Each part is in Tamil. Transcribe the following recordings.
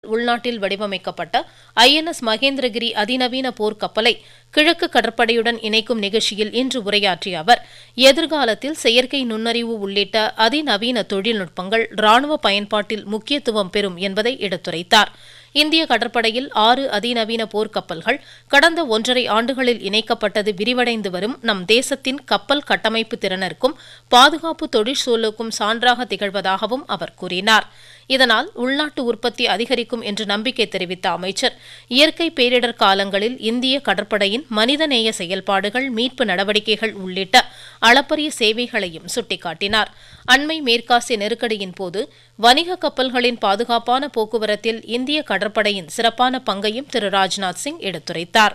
உள்நாட்டில் வடிவமைக்கப்பட்ட ஐஎன்எஸ் மகேந்திரகிரி அதிநவீன போர்க்கப்பலை கிழக்கு கடற்படையுடன் இணைக்கும் நிகழ்ச்சியில் இன்று உரையாற்றிய அவர், எதிர்காலத்தில் செயற்கை நுண்ணறிவு உள்ளிட்ட அதிநவீன தொழில்நுட்பங்கள் ராணுவ பயன்பாட்டில் முக்கியத்துவம் பெறும் என்பதை எடுத்துரைத்தார். இந்திய கடற்படையில் 6 அதிநவீன போர்க்கப்பல்கள் கடந்த 1.5 ஆண்டுகளில் இணைக்கப்பட்டது விரிவடைந்து வரும் நம் தேசத்தின் கப்பல் கட்டமைப்பு திறனிற்கும் பாதுகாப்பு தொழிற்சூழலுக்கும் சான்றாக திகழ்வதாகவும் அவர் கூறினார். இதனால் உள்நாட்டு உற்பத்தி அதிகரிக்கும் என்று நம்பிக்கை தெரிவித்த அமைச்சர், இயற்கை பேரிடர் காலங்களில் இந்திய கடற்படையின் மனிதநேய செயல்பாடுகள், மீட்பு நடவடிக்கைகள் உள்ளிட்ட அளப்பரிய சேவைகளையும் சுட்டிக்காட்டினார். அண்மை மேற்காசிய நெருக்கடியின் போது வணிக கப்பல்களின் பாதுகாப்பான போக்குவரத்தில் இந்திய கடற்படையின் சிறப்பான பங்கையும் திரு ராஜ்நாத் சிங் எடுத்துரைத்தார்.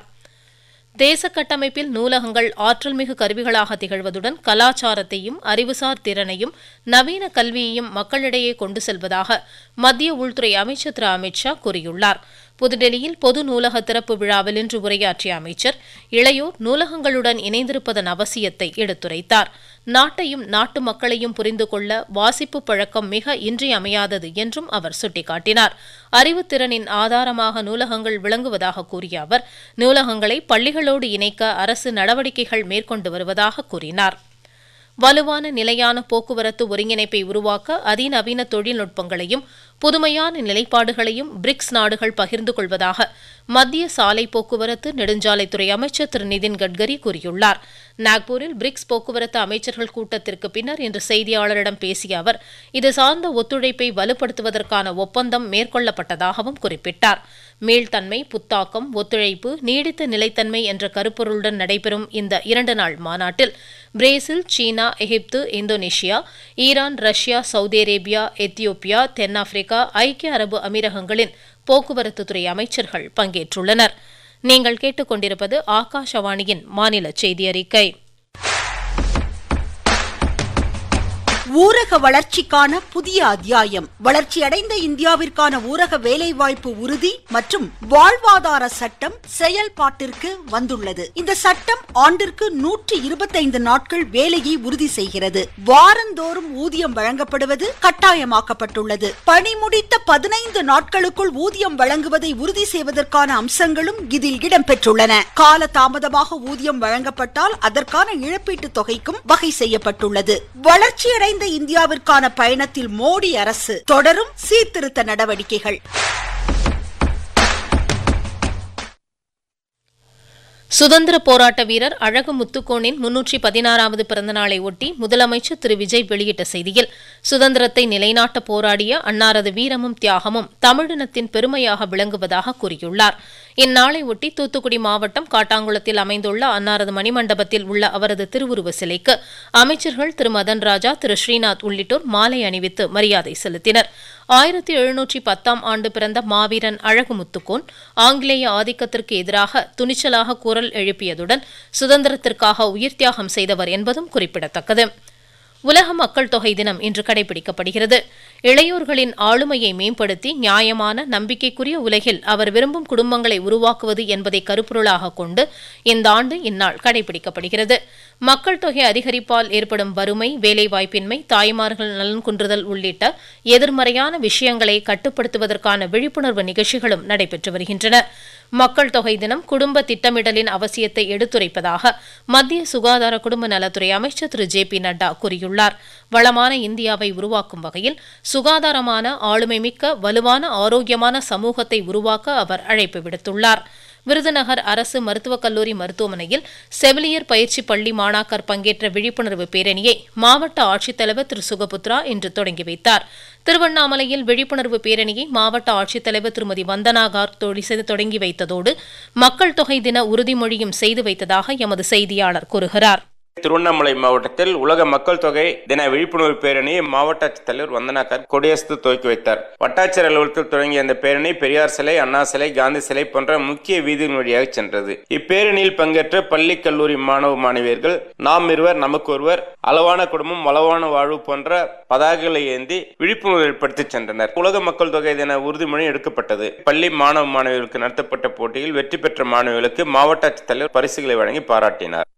தேச கட்டமைப்பில் நூலகங்கள் ஆற்றல்மிகு கருவிகளாக திகழ்வதுடன் கலாச்சாரத்தையும் அறிவுசார் திறனையும் நவீன கல்வியையும் மக்களிடையே கொண்டு செல்வதாக மத்திய உள்துறை அமைச்சர் திரு அமித் ஷா கூறியுள்ளார். புதுடெல்லியில் பொது நூலக திறப்பு விழாவில் இன்று உரையாற்றிய அமைச்சர், இளையோர் நூலகங்களுடன் இணைந்திருப்பதன் அவசியத்தை எடுத்துரைத்தார். நாட்டையும் நாட்டு மக்களையும் புரிந்து கொள்ள வாசிப்பு பழக்கம் மிக இன்றியமையாதது என்றும் அவர் சுட்டிக்காட்டினார். அறிவுத்திறனின் ஆதாரமாக நூலகங்கள் விளங்குவதாக கூறிய அவர், நூலகங்களை பள்ளிகளோடு இணைக்க அரசு நடவடிக்கைகள் மேற்கொண்டு வருவதாக கூறினார். வலுவான நிலையான போக்குவரத்து ஒருங்கிணைப்பை உருவாக்க அதிநவீன தொழில்நுட்பங்களையும் புதுமையான நிலைப்பாடுகளையும் பிரிக்ஸ் நாடுகள் பகிர்ந்து கொள்வதாக மத்திய சாலை போக்குவரத்து நெடுஞ்சாலைத்துறை அமைச்சர் திரு நிதின் கட்கரி கூறியுள்ளார். நாக்பூரில் பிரிக்ஸ் போக்குவரத்து அமைச்சர்கள் கூட்டத்திற்கு பின்னர் இன்று செய்தியாளரிடம் பேசிய அவர், இது சார்ந்த ஒத்துழைப்பை வலுப்படுத்துவதற்கான ஒப்பந்தம் மேற்கொள்ளப்பட்டதாகவும் குறிப்பிட்டார். மீள்தன்மை, புத்தாக்கம், ஒத்துழைப்பு, நீடித்த நிலைத்தன்மை என்ற கருப்பொருளுடன் நடைபெறும் இந்த 2 நாள் மாநாட்டில் பிரேசில், சீனா, எகிப்து, Indonesia, Iran, Russia, Saudi Arabia, Ethiopia, தென்னாப்பிரிக்கா, ஐக்கிய அரபு அமீரகங்களின் போக்குவரத்துத்துறை அமைச்சர்கள் பங்கேற்றுள்ளனர். நீங்கள் கேட்டுக்கொண்டிருப்பது ஆகாஷவாணியின் மாநில செய்தி அறிக்கை. ஊரக வளர்ச்சிக்கான புதிய அத்தியாயம். வளர்ச்சியடைந்த இந்தியாவிற்கான ஊரக வேலைவாய்ப்பு உறுதி மற்றும் வாழ்வாதார சட்டம் செயல்பாட்டிற்கு வந்துள்ளது. இந்த சட்டம் ஆண்டிற்கு 125 நாட்கள் வேலையை உறுதி செய்கிறது. வாரந்தோறும் ஊதியம் வழங்கப்படுவது கட்டாயமாக்கப்பட்டுள்ளது. பணி முடித்த 15 நாட்களுக்குள் ஊதியம் வழங்குவதை உறுதி செய்வதற்கான அம்சங்களும் இதில் இடம்பெற்றுள்ளன. கால தாமதமாக ஊதியம் வழங்கப்பட்டால் அதற்கான இழப்பீட்டுத் தொகைக்கும் வகை செய்யப்பட்டுள்ளது. வளர்ச்சியடைந்த இந்தியாவிற்கான பயணத்தில் மோடி அரசு தொடரும் சீர்திருத்த நடவடிக்கைகள். சுதந்திர போராட்ட வீரர் அழகு முத்துக்கோனின் 316வது பிறந்தநாளை ஒட்டி முதலமைச்சர் திரு விஜய் வெளியிட்ட செய்தியில், சுதந்திரத்தை நிலைநாட்ட போராடிய அன்னாரது வீரமும் தியாகமும் தமிழினத்தின் பெருமையாக விளங்குவதாக கூறியுள்ளார். இந்நாளை ஒட்டி தூத்துக்குடி மாவட்டம் காட்டாங்குளத்தில் அமைந்துள்ள அன்னாரது மணிமண்டபத்தில் உள்ள அவரது திருவுருவ சிலைக்கு அமைச்சர்கள் திரு மதன் ராஜா, திரு ஸ்ரீநாத் உள்ளிட்டோர் மாலை அணிவித்து மரியாதை செலுத்தினர். 1710ஆம் ஆண்டு பிறந்த மாவீரன் அழகு முத்துக்கோன் ஆங்கிலேய ஆதிக்கத்திற்கு எதிராக துணிச்சலாக குரல் எழுப்பியதுடன் சுதந்திரத்திற்காக உயிர் தியாகம் செய்தவர் என்பதும் குறிப்பிடத்தக்கது. உலக மக்கள் தொகை தினம் இன்று கடைபிடிக்கப்படுகிறது. இளையோர்களின் ஆளுமையை மேம்படுத்தி நியாயமான, நம்பிக்கைக்குரிய உலகில் அவர் விரும்பும் குடும்பங்களை உருவாக்குவது என்பதை கருப்பொருளாக கொண்டு இந்த ஆண்டு இந்நாள் கடைபிடிக்கப்படுகிறது. மக்கள் தொகை அதிகரிப்பால் ஏற்படும் வறுமை, வேலைவாய்ப்பின்மை, தாய்மார்கள் நலன் குன்றுதல் உள்ளிட்ட எதிர்மறையான விஷயங்களை கட்டுப்படுத்துவதற்கான விழிப்புணர்வு நிகழ்ச்சிகளும் நடைபெற்று வருகின்றன. மக்கள் தொகை தினம் குடும்ப திட்டமிடலின் அவசியத்தை எடுத்துரைப்பதாக மத்திய சுகாதார குடும்ப நலத்துறை அமைச்சர் திரு ஜே.பி. நட்டா கூறியுள்ளார். வளமான இந்தியாவை உருவாக்கும் வகையில் சுகாதாரமான, ஆளுமை மிக்க, வலுவான, ஆரோக்கியமான சமூகத்தை உருவாக்க அவர் அழைப்பு விடுத்துள்ளார். விருதுநகர் அரசு மருத்துவக் கல்லூரி மருத்துவமனையில் செவிலியர் பயிற்சி பள்ளி மாணாக்கர் பங்கேற்ற விழிப்புணர்வு பேரணியை மாவட்ட ஆட்சித்தலைவர் திரு சுகபுத்ரா இன்று தொடங்கி வைத்தார். திருவண்ணாமலையில் விழிப்புணர்வு பேரணியை மாவட்ட ஆட்சித்தலைவர் திருமதி வந்தனா கார்க் தொடங்கி வைத்ததோடு மக்கள் தொகை தின உறுதிமொழியும் செய்து வைத்ததாக எமது செய்தியாளர் கூறுகிறார். திருவண்ணாமலை மாவட்டத்தில் உலக மக்கள் தொகை தின விழிப்புணர்வு பேரணியை மாவட்ட ஆட்சித்தலைவர் வந்தனா கார்க் கொடியசைத்து துவக்கி வைத்தார். வட்டாட்சியர் அலுவலகத்தில் தொடங்கிய இந்த பேரணி பெரியார் சிலை, அண்ணா சிலை, காந்தி சிலை போன்ற முக்கிய வீதியின் வழியாக சென்றது. இப்பேரணியில் பங்கேற்ற பள்ளி, கல்லூரி மாணவ மாணவியர்கள் நாம் இருவர் நமக்கு ஒருவர், அளவான குடும்பம் வளவான வாழ்வு போன்ற பதாகைகளை ஏந்தி விழிப்புணர்வு ஏற்படுத்தி சென்றனர். உலக மக்கள் தொகை தின உறுதிமொழி எடுக்கப்பட்டது. பள்ளி மாணவ மாணவியர்களுக்கு நடத்தப்பட்ட போட்டியில் வெற்றி பெற்ற மாணவிகளுக்கு மாவட்ட ஆட்சித்தலைவர் பரிசுகளை வழங்கி பாராட்டினார்.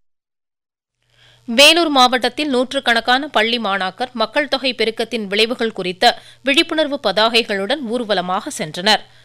வேலூர் மாவட்டத்தில் நூற்றுக்கணக்கான பள்ளி மாணாக்கர் மக்கள் தொகை பெருக்கத்தின் விளைவுகள் குறித்த விழிப்புணர்வு பதாகைகளுடன் ஊர்வலமாக சென்றனர்.